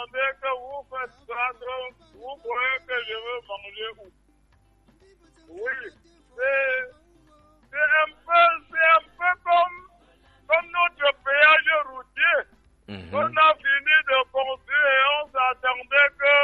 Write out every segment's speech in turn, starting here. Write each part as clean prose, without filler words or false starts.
demandé que vous faites ça, donc vous croyez que je veux manger où? Oui, c'est un peu comme notre péage routier. On a fini de construire et on s'attendait que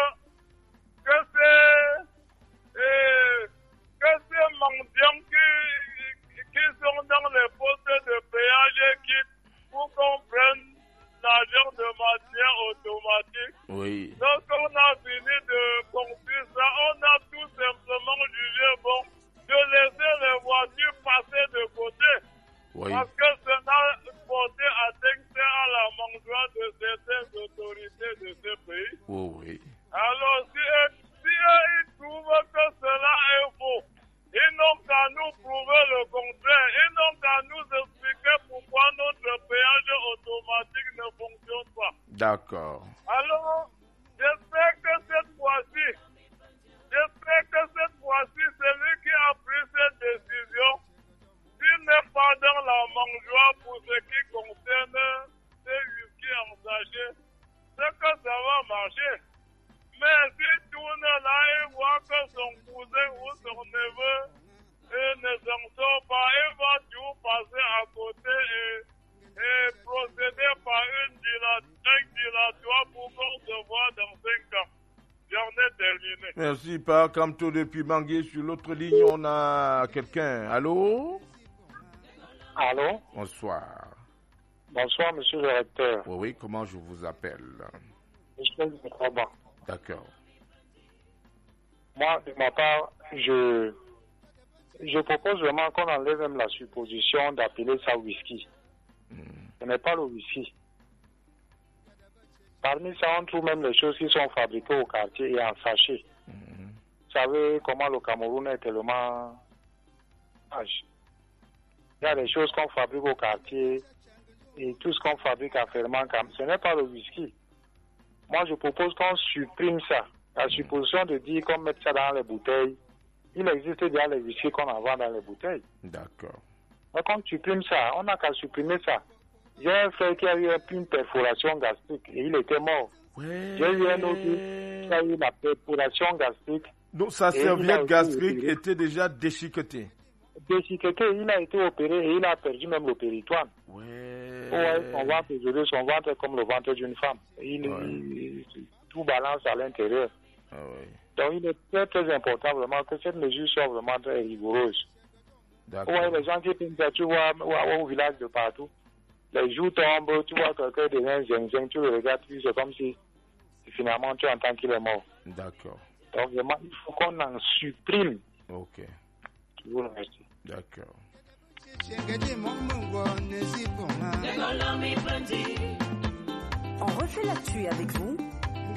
ces mendiants qui sont dans les postes de péage pour qu'on prenne l'argent de manière automatique. Oui. Donc on a fini de construire ça. On a tout simplement jugé bon de laisser les voitures passer de côté. Oui. Parce que cela porté atteinte à la mangeoire de certaines autorités de ce pays. Oh, oui. Alors si eux ils trouvent que cela est faux, ils n'ont qu'à nous prouver le contraire. Ils n'ont qu'à nous expliquer pourquoi notre péage automatique ne fonctionne pas. D'accord. Alors, j'espère que cette fois-ci, celui qui a pris cette décision, s'il n'est pas dans la mangeoire pour ce qui concerne ces whisky en sachet, c'est que ça va marcher. Mais s'il tourne là et voit que son cousin ou son neveu ne s'en sort pas, il va tout passer à côté et procéder par un dilatoire pour qu'on se voit dans 5 ans. J'en ai terminé. Merci, Père Kamto depuis Bangui. Sur l'autre ligne, on a quelqu'un. Allô? Allô? Bonsoir. Bonsoir, monsieur le recteur. Oui, comment je vous appelle? Michel Moukraba. D'accord. Moi, de ma part, je propose vraiment qu'on enlève même la supposition d'appeler ça whisky. Ce n'est pas le whisky. Parmi ça, on trouve même les choses qui sont fabriquées au quartier et en sachet. Vous savez comment le Cameroun est tellement âge. Il y a des choses qu'on fabrique au quartier et tout ce qu'on fabrique à ferment, ce n'est pas le whisky. Moi, je propose qu'on supprime ça. La supposition de dire qu'on mette ça dans les bouteilles, il existe déjà les whisky qu'on en vend dans les bouteilles. D'accord. Donc, on supprime ça. On n'a qu'à supprimer ça. J'ai un frère qui a eu une perforation gastrique et il était mort. Ouais. J'ai eu un autre qui a eu la perforation gastrique. Donc, sa serviette gastrique était déjà déchiquetée. Déchiquetée, il a été opéré et il a perdu même le péritoine. Ouais. Son ventre est comme le ventre d'une femme. Tout balance à l'intérieur. Donc, il est très, très important vraiment que cette mesure soit vraiment très rigoureuse. Les gens qui pensent ça, tu vois, au village de partout, les jours tombent, tu vois quelqu'un devient zinzin, tu le regardes, c'est comme si finalement tu entends qu'il est mort. D'accord. Donc, vraiment, il faut qu'on en supprime. Ok. Je vous remercie. D'accord. On refait l'actu avec vous